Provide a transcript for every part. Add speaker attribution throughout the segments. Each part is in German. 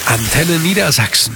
Speaker 1: Antenne Niedersachsen.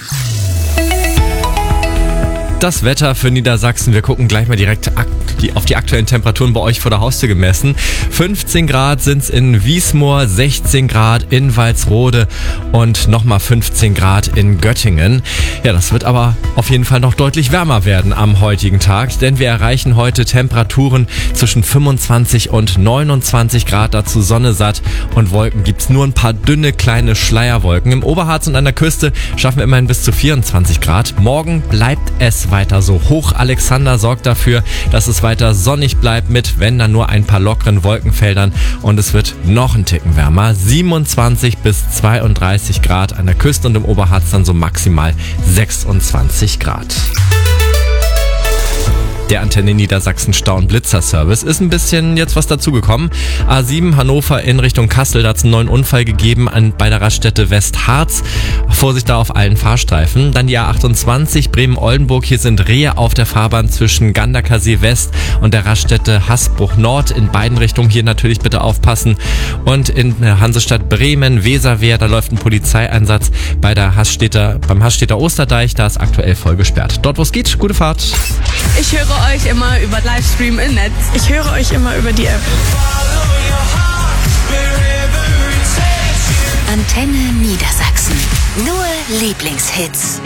Speaker 2: Das Wetter für Niedersachsen. Wir gucken gleich mal direkt auf die aktuellen Temperaturen bei euch vor der Haustür gemessen. 15 Grad sind's in Wiesmoor, 16 Grad in Walsrode und nochmal 15 Grad in Göttingen. Ja, das wird aber auf jeden Fall noch deutlich wärmer werden am heutigen Tag, denn wir erreichen heute Temperaturen zwischen 25 und 29 Grad, dazu Sonne satt und Wolken gibt's nur ein paar dünne kleine Schleierwolken. Im Oberharz und an der Küste schaffen wir immerhin bis zu 24 Grad. Morgen bleibt es weiter so. Hoch Alexander sorgt dafür, dass es weiter sonnig bleibt mit, wenn dann nur ein paar lockeren Wolkenfeldern, und es wird noch ein Ticken wärmer. 27 bis 32 Grad an der Küste und im Oberharz dann so maximal 26 Grad. Der Antenne Niedersachsen Stau- und Blitzer-Service ist ein bisschen jetzt was dazugekommen. A7 Hannover in Richtung Kassel, da hat es einen neuen Unfall gegeben bei der Raststätte Westharz. Vorsicht da auf allen Fahrstreifen. Dann die A28 Bremen-Oldenburg. Hier sind Rehe auf der Fahrbahn zwischen Ganderkersee West und der Raststätte Hasbruch Nord. In beiden Richtungen hier natürlich bitte aufpassen. Und in der Hansestadt Bremen-Weserwehr, da läuft ein Polizeieinsatz beim Haßstädter Osterdeich. Da ist aktuell voll gesperrt. Dort, wo es geht, gute Fahrt.
Speaker 3: Ich höre euch immer über Livestream im Netz.
Speaker 4: Ich höre euch immer über die App.
Speaker 5: Antenne Niedersachsen. Nur Lieblingshits.